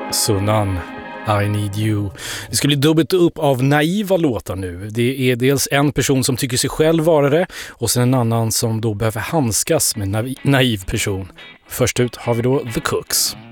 Sunnan, I Need You. Det ska bli dubbelt upp av naiva låtar nu. Det är dels en person som tycker sig själv vara det och sen en annan som då behöver handskas med en naiv person. Först ut har vi då The Cooks.